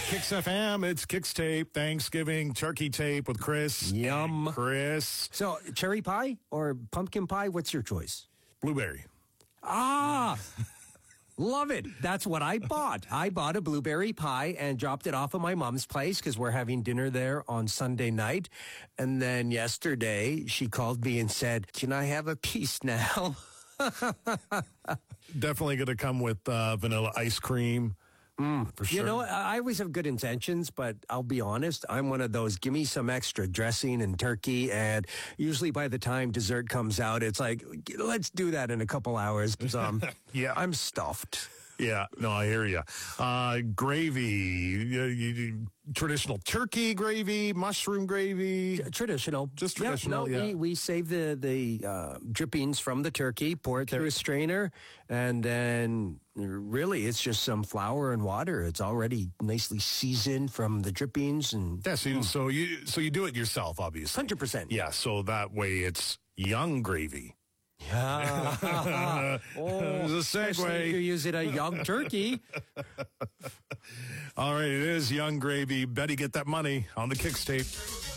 Kicks FM, it's Kicks Tape, Thanksgiving turkey tape with Chris. Yum. Hey, Chris. So, cherry pie or pumpkin pie? What's your choice? Blueberry. Love it. That's what I bought. I bought a blueberry pie and dropped it off at my mom's place because we're having dinner there on Sunday night. And then yesterday, she called me and said, "Can I have a piece now?" Definitely going to come with vanilla ice cream. For sure. You know, I always have good intentions, but I'll be honest, I'm one of those, give me some extra dressing and turkey, and usually by the time dessert comes out, it's like, let's do that in a couple hours, because Yeah. I'm stuffed. Yeah, no, I hear you. Gravy, traditional turkey gravy, mushroom gravy. Traditional. Just traditional, yeah. We save the drippings from the turkey, pour it through a strainer, and then really it's just some flour and water. It's already nicely seasoned from the drippings. And Yeah, so you do it yourself, obviously. 100%. Yeah, so that way it's young gravy. Yeah. There's a especially if you're segue. using a young turkey. All right, it is young gravy. Betty, get that money on the Kicks Tape.